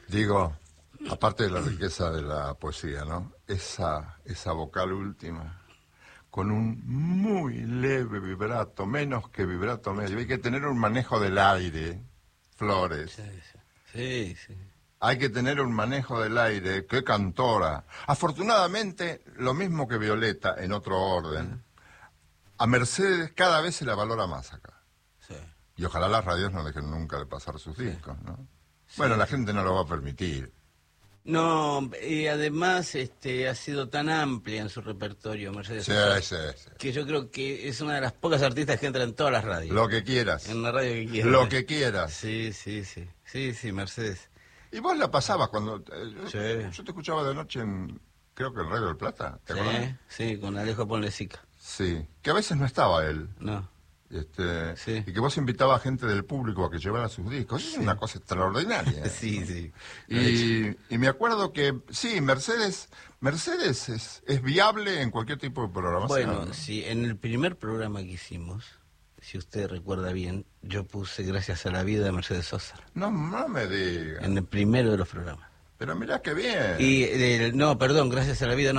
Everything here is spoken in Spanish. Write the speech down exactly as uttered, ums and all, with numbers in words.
Digo, aparte de la riqueza de la poesía, ¿no? Esa, esa vocal última, con un muy leve vibrato, menos que vibrato medio. Hay que tener un manejo del aire, Flores. Sí, sí, sí, sí. Hay que tener un manejo del aire. ¡Qué cantora! Afortunadamente, lo mismo que Violeta, en otro orden, a Mercedes cada vez se la valora más acá. Sí. Y ojalá las radios no dejen nunca de pasar sus discos, ¿no? Sí, Bueno, la sí. gente no lo va a permitir. No, y además este, ha sido tan amplia en su repertorio, Mercedes Sí, Sosa, sí, sí. que yo creo que es una de las pocas artistas que entra en todas las radios. Lo que quieras. En la radio que quieras. Lo que quieras. Sí, sí, sí. Sí, sí, Mercedes. Y vos la pasabas cuando... eh, yo, Sí. yo te escuchaba de noche en... Creo que en Radio del Plata, ¿te Sí, acordás? sí, con Alejo Ponlecica. Sí. Que a veces no estaba él. No. Este, Sí. Y que vos invitabas a gente del público a que llevara sus discos. Eso Sí. es una cosa extraordinaria. Sí, sí. Y, y me acuerdo que, sí, Mercedes Mercedes es, es viable en cualquier tipo de programación. Bueno, ¿no? sí, en el primer programa que hicimos, si usted recuerda bien, yo puse Gracias a la vida de Mercedes Sosa. No, no me digas. En el primero de los programas. Pero mirá qué bien. Y, eh, no, perdón, Gracias a la vida no.